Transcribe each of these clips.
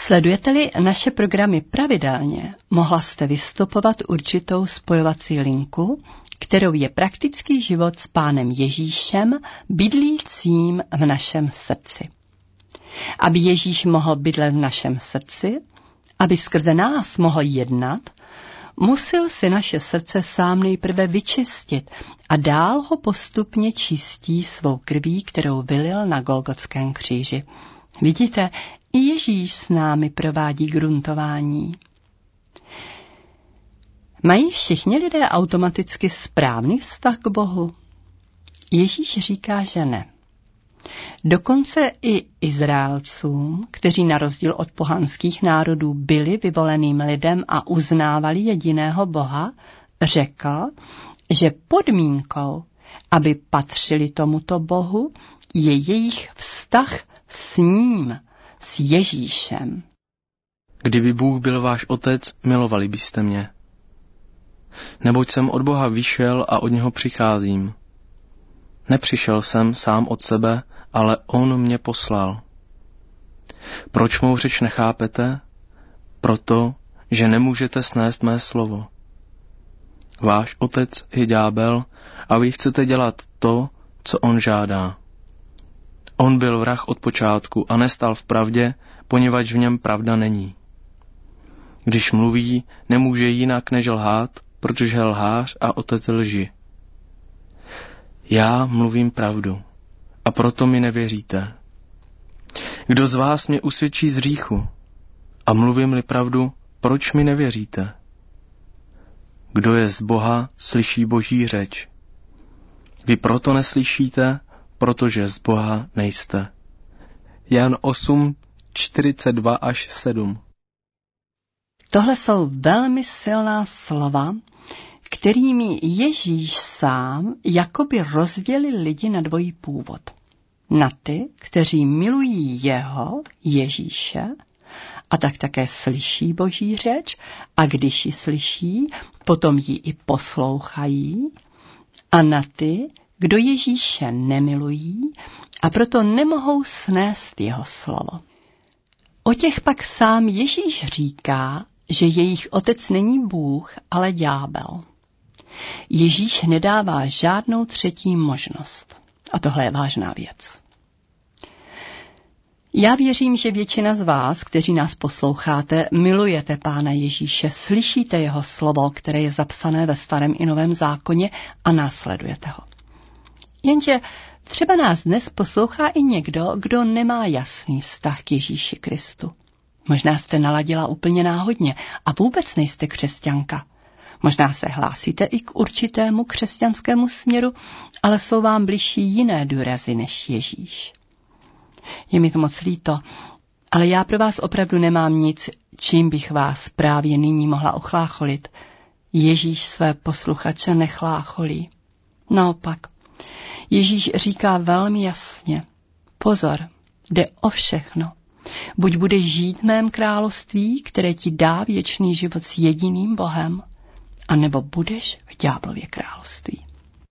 Sledujete-li naše programy pravidelně, mohla jste vystupovat určitou spojovací linku, kterou je praktický život s Pánem Ježíšem, bydlícím v našem srdci. Aby Ježíš mohl bydlet v našem srdci, aby skrze nás mohl jednat, musel si naše srdce sám nejprve vyčistit a dál ho postupně čistí svou krví, kterou vylil na Golgotském kříži. Vidíte, i Ježíš s námi provádí gruntování. Mají všichni lidé automaticky správný vztah k Bohu? Ježíš říká, že ne. Dokonce i Izraelcům, kteří na rozdíl od pohanských národů byli vyvoleným lidem a uznávali jediného Boha, řekl, že podmínkou, aby patřili tomuto Bohu, je jejich vztah s ním, s Ježíšem. Kdyby Bůh byl váš otec, milovali byste mě. Neboť jsem od Boha vyšel a od něho přicházím. Nepřišel jsem sám od sebe, ale on mě poslal. Proč mou řeč nechápete? Proto, že nemůžete snést mé slovo. Váš otec je ďábel a vy chcete dělat to, co on žádá. On byl vrah od počátku a nestal v pravdě, poněvadž v něm pravda není. Když mluví, nemůže jinak než lhát, protože je lhář a otec lži. Já mluvím pravdu a proto mi nevěříte. Kdo z vás mě usvědčí z hříchu? A mluvím-li pravdu, proč mi nevěříte? Kdo je z Boha, slyší Boží řeč. Vy proto neslyšíte, protože z Boha nejste. Jan 8, 42-7. Tohle jsou velmi silná slova, kterými Ježíš sám jakoby rozdělil lidi na dvojí původ. Na ty, kteří milují jeho, Ježíše, a tak také slyší Boží řeč, a když ji slyší, potom ji i poslouchají, a na ty, kdo Ježíše nemilují a proto nemohou snést jeho slovo. O těch pak sám Ježíš říká, že jejich otec není Bůh, ale ďábel. Ježíš nedává žádnou třetí možnost. A tohle je vážná věc. Já věřím, že většina z vás, kteří nás posloucháte, milujete Pána Ježíše, slyšíte jeho slovo, které je zapsané ve Starém i Novém zákoně a následujete ho. Jenže třeba nás dnes poslouchá i někdo, kdo nemá jasný vztah k Ježíši Kristu. Možná jste naladila úplně náhodně a vůbec nejste křesťanka. Možná se hlásíte i k určitému křesťanskému směru, ale jsou vám bližší jiné důrazy než Ježíš. Je mi to moc líto, ale já pro vás opravdu nemám nic, čím bych vás právě nyní mohla ochlácholit. Ježíš své posluchače nechlácholí. Naopak, Ježíš říká velmi jasně, pozor, jde o všechno. Buď budeš žít v mém království, které ti dá věčný život s jediným Bohem, anebo budeš v ďáblově království.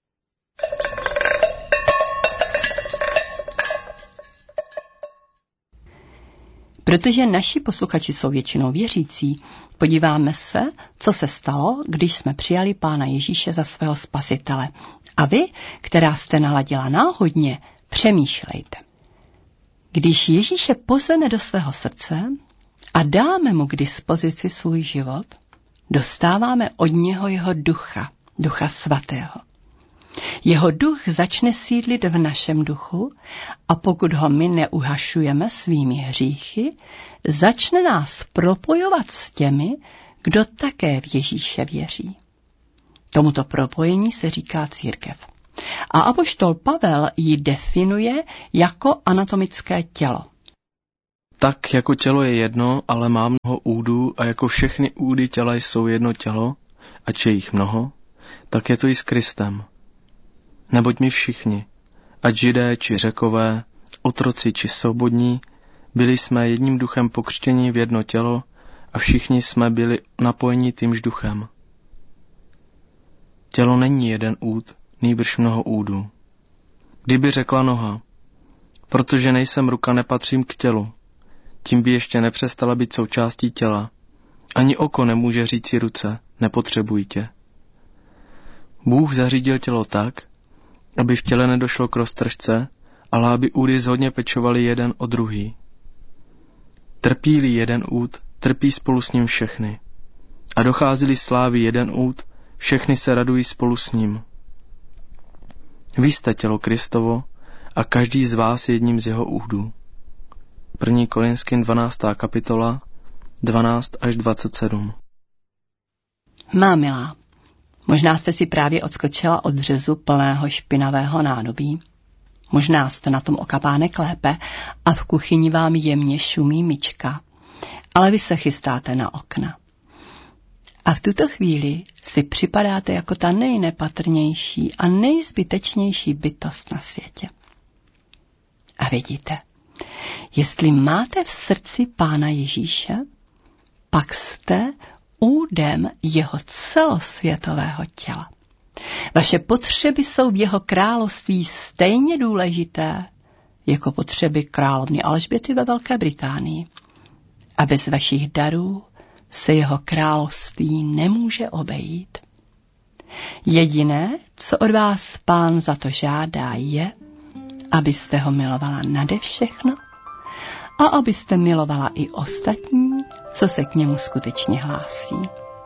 Protože naši posluchači jsou většinou věřící, podíváme se, co se stalo, když jsme přijali Pána Ježíše za svého spasitele. A vy, která jste naladila náhodně, přemýšlejte. Když Ježíše pozveme do svého srdce a dáme mu k dispozici svůj život, dostáváme od něho jeho ducha, Ducha Svatého. Jeho duch začne sídlit v našem duchu a pokud ho my neuhašujeme svými hříchy, začne nás propojovat s těmi, kdo také v Ježíše věří. Tomuto propojení se říká církev. A apoštol Pavel ji definuje jako anatomické tělo. Tak jako tělo je jedno, ale má mnoho údů a jako všechny údy těla jsou jedno tělo, ač je jich mnoho, tak je to i s Kristem. Neboť my všichni, ať Židé či Řekové, otroci či svobodní, byli jsme jedním duchem pokřtění v jedno tělo a všichni jsme byli napojeni týmž duchem. Tělo není jeden úd, nýbrž mnoho údů. Kdyby řekla noha, protože nejsem ruka, nepatřím k tělu, tím by ještě nepřestala být součástí těla. Ani oko nemůže říci ruce, nepotřebuji tě. Bůh zařídil tělo tak, aby v těle nedošlo k roztržce, ale aby údy zhodně pečovali jeden o druhý. Trpí-li jeden úd, trpí spolu s ním všechny. A dochází-li slávy jeden úd, všechny se radují spolu s ním. Vy jste tělo Kristovo a každý z vás je jedním z jeho údů. 1. Korinským 12. kapitola, 12 až 27. Má milá, možná jste si právě odskočila od řezu plného špinavého nádobí. Možná jste na tom o kapánek lépe a v kuchyni vám jemně šumí myčka, ale vy se chystáte na okna. A v tuto chvíli si připadáte jako ta nejnepatrnější a nejzbytečnější bytost na světě. A vidíte, jestli máte v srdci Pána Ježíše, pak jste údem jeho celosvětového těla. Vaše potřeby jsou v jeho království stejně důležité jako potřeby královny Alžběty ve Velké Británii. A bez vašich darů se jeho království nemůže obejít. Jediné, co od vás Pán za to žádá, je, abyste ho milovala nade všechno a abyste milovala i ostatní, co se k němu skutečně hlásí.